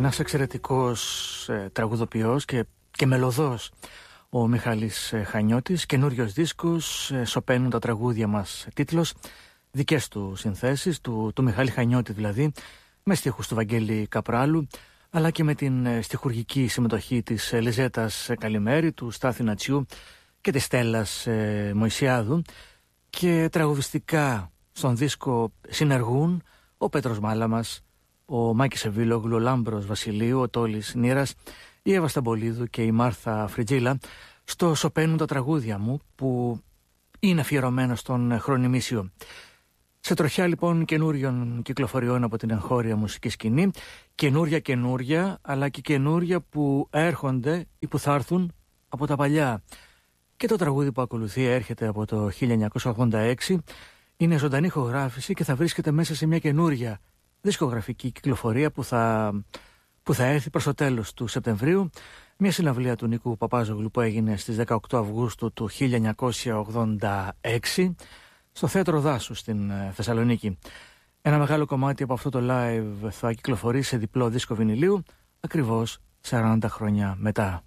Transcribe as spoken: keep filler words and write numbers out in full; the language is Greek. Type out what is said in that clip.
Ένας εξαιρετικός ε, τραγουδοποιός και, και μελωδός ο Μιχάλης ε, Χανιώτης. Καινούριος δίσκος, ε, σωπαίνουν τα τραγούδια μας, τίτλος, δικές του συνθέσεις, του, του Μιχάλη Χανιώτη δηλαδή, με στίχους του Βαγγέλη Καπράλου, αλλά και με την ε, στιχουργική συμμετοχή της ε, Λιζέτας Καλημέρη, του Στάθη Νατσιού και της Στέλλας ε, Μωυσιάδου. Και τραγουδιστικά στον δίσκο συνεργούν ο Πέτρος Μάλαμας, ο Μάκης Εβίλογλου, ο Λάμπρος Βασιλείου, ο Τόλης Νήρας, η Εύα Σταμπολίδου και η Μάρθα Φριτζίλα στο «Σωπαίνουν τα τραγούδια μου», που είναι αφιερωμένο στον Χρονιμήσιο. Σε τροχιά λοιπόν καινούριων κυκλοφοριών από την εγχώρια μουσική σκηνή, καινούρια καινούρια, αλλά και καινούρια που έρχονται ή που θα έρθουν από τα παλιά. Και το τραγούδι που ακολουθεί έρχεται από το χίλια εννιακόσια ογδόντα έξι, είναι ζωντανή ηχογράφηση και θα βρίσκεται μέσα σε μια καινούρια δισκογραφική κυκλοφορία που θα, που θα έρθει προς το τέλος του Σεπτεμβρίου. Μια συναυλία του Νίκου Παπάζογλου που έγινε στις δεκαοκτώ Αυγούστου του χίλια εννιακόσια ογδόντα έξι στο Θέατρο Δάσου στην Θεσσαλονίκη. Ένα μεγάλο κομμάτι από αυτό το live θα κυκλοφορήσει σε διπλό δίσκο βινιλίου ακριβώς σαράντα χρόνια μετά.